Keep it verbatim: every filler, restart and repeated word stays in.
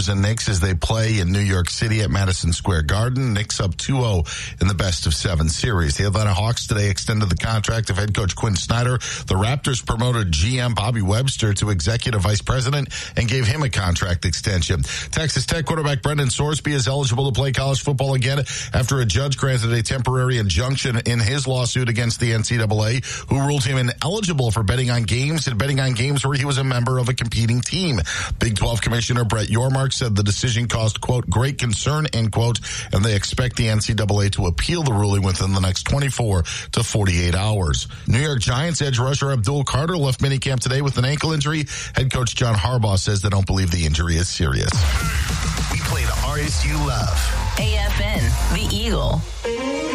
Rangers and Knicks as they play in New York City at Madison Square Garden. Knicks up two oh in the best of seven series. The Atlanta Hawks today extended the contract of head coach Quinn Snyder. The Raptors promoted G M Bobby Webster to executive vice president and gave him a contract extension. Texas Tech quarterback Brendan Sorsby is eligible to play college football again after a judge granted a temporary injunction in his lawsuit against the N C double A, who ruled him ineligible for betting on games and betting on games where he was a member of a competing team. Big twelve Commissioner Brett Yormark said the decision caused, quote, great concern, end quote, and they expect the N C double A to appeal the ruling within the next twenty-four to forty-eight hours. New York Giants edge rusher Abdul Carter left minicamp today with an ankle injury. Head coach John Harbaugh says they don't believe the injury is serious. We play the artists you love. A F N, The Eagle.